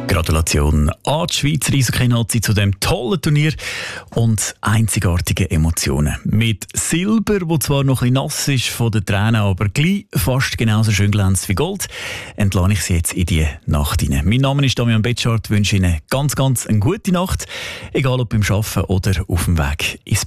Gratulation an die Schweizer Eishockey-Nazi zu diesem tollen Turnier und einzigartigen Emotionen. Mit Silber, wo zwar noch ein bisschen nass ist von den Tränen, aber gleich fast genauso schön glänzt wie Gold, entlasse ich Sie jetzt in die Nacht hinein. Mein Name ist Damian Betschart, wünsche Ihnen ganz eine gute Nacht, egal ob beim Arbeiten oder auf dem Weg ins